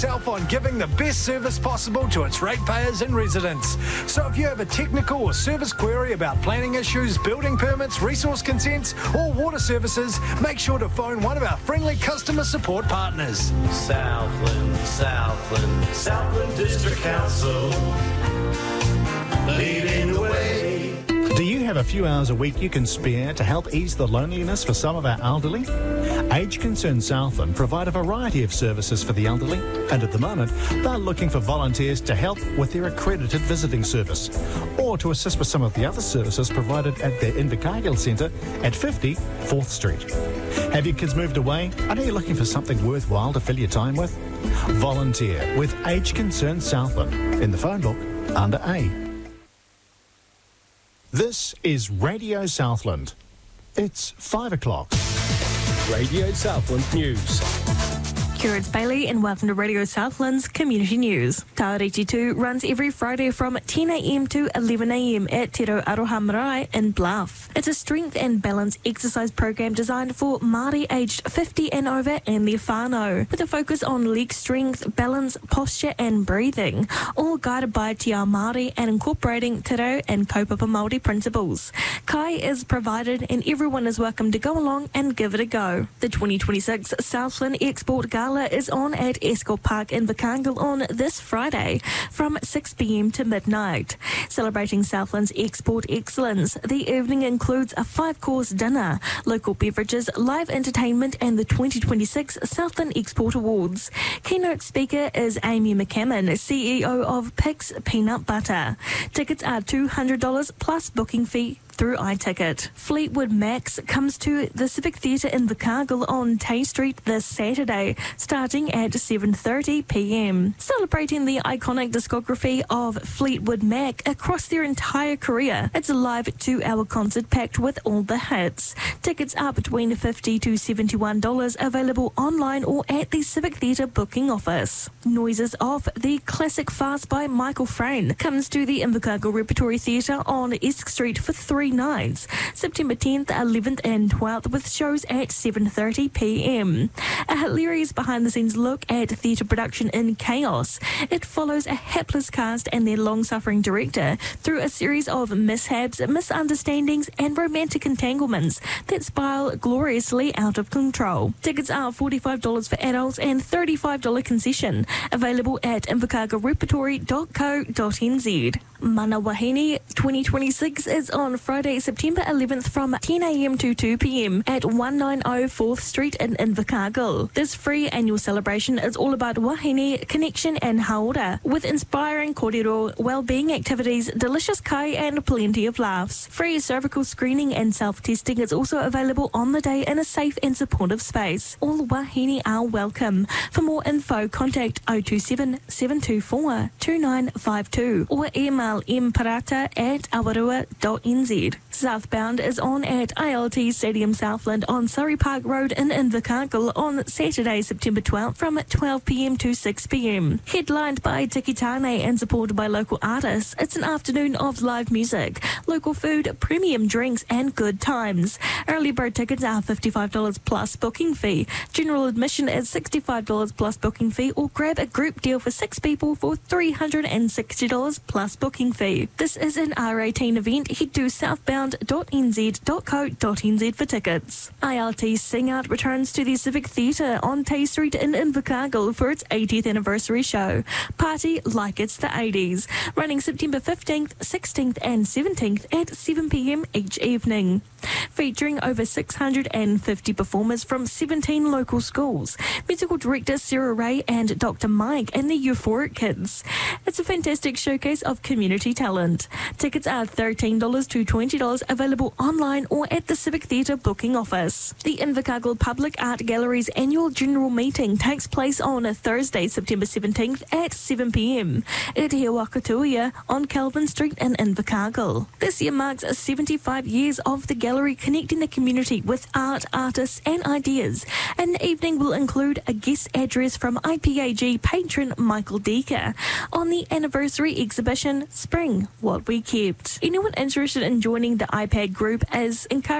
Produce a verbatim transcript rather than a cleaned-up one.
itself on giving the best service possible to its ratepayers and residents. So if you have a technical or service query about planning issues, building permits, resource consents or water services, make sure to phone one of our friendly customer support partners. Southland, Southland, Southland District Council, leading the way. Do you have a few hours a week you can spare to help ease the loneliness for some of our elderly? Age Concern Southland provide a variety of services for the elderly, and at the moment they're looking for volunteers to help with their accredited visiting service or to assist with some of the other services provided at their Invercargill Centre at fifty Fourth Street. Have your kids moved away? Are you looking for something worthwhile to fill your time with? Volunteer with Age Concern Southland in the phone book under A. This is Radio Southland. It's five o'clock. Radio Southland News. Kia ora, it's Bailey and welcome to Radio Southland's Community News. Tauriti two runs every Friday from ten a m to eleven a m at Te Rau Aroha Marae in Bluff. It's a strength and balance exercise program designed for Māori aged fifty and over and their whānau, with a focus on leg strength, balance, posture and breathing, all guided by Te Ao Māori and incorporating Te Rau and Kaupapa Māori principles. Kai is provided and everyone is welcome to go along and give it a go. The twenty twenty-six Southland Export Gala is on at Escort Park in Invercargill on this Friday from six p m to midnight. Celebrating Southland's export excellence, the evening includes a five-course dinner, local beverages, live entertainment and the twenty twenty-six Southland Export Awards. Keynote speaker is Amy McCammon, C E O of Pix Peanut Butter. Tickets are two hundred dollars plus booking fee through iTicket. Fleetwood Max comes to the Civic Theatre in Invercargill on Tay Street this Saturday, starting at seven thirty p m. Celebrating the iconic discography of Fleetwood Mac across their entire career, it's a live two-hour concert packed with all the hits. Tickets are between fifty to seventy-one dollars, available online or at the Civic Theatre booking office. Noises of the classic farce by Michael Frayn comes to the Invercargill Repertory Theatre on Esk Street for three nights, September tenth, eleventh and twelfth, with shows at seven thirty p m. A hilarious behind-the-scenes look at theatre production in chaos. It follows a hapless cast and their long-suffering director through a series of mishaps, misunderstandings and romantic entanglements that spiral gloriously out of control. Tickets are forty-five dollars for adults and thirty-five dollars concession, available at invercargill repertory dot co dot n z. Mana Wahine twenty twenty-six is on Friday, September eleventh from ten a m to two p m at one ninety Fourth Street in Invercargill. This free annual celebration is all about wahine, connection and haora, with inspiring kōrero, well-being activities, delicious kai and plenty of laughs. Free cervical screening and self-testing is also available on the day in a safe and supportive space. All wahine are welcome. For more info, contact oh two seven, seven two four, two nine five two or email mparata at awarua dot n z. Southbound is on at I L T Stadium Southland on Surrey Park Road in Invercargill on Saturday, September twelfth from twelve p m to six p m. Headlined by Tiki Tane and supported by local artists, it's an afternoon of live music, local food, premium drinks and good times. Early bird tickets are fifty-five dollars plus booking fee. General admission is sixty-five dollars plus booking fee, or grab a group deal for six people for three hundred sixty dollars plus booking fee. This is an R eighteen event. Head to southbound dot n z dot co dot n z for tickets. I L T Sing Out returns to the Civic Theatre on Tay Street in Invercargill for its eightieth anniversary show. Party like it's the eighties. Running September fifteenth, sixteenth and seventeenth at seven p m each evening. Featuring over six hundred fifty performers from seventeen local schools. Musical director Sarah Ray and Doctor Mike and the Euphoric Kids. It's a fantastic showcase of community talent. Tickets are thirteen dollars to twenty dollars, available online or at the Civic Theatre booking office. The Invercargill Public Art Gallery's annual general meeting takes place on a Thursday, September seventeenth at seven p m at He Wakatuia on Kelvin Street in Invercargill. This year marks seventy-five years of the gallery, connecting the community with art, artists and ideas. An evening will include a guest address from I P A G patron Michael Deaker on the anniversary exhibition Spring, What We Kept. Anyone interested in joining the iPad group is encouraged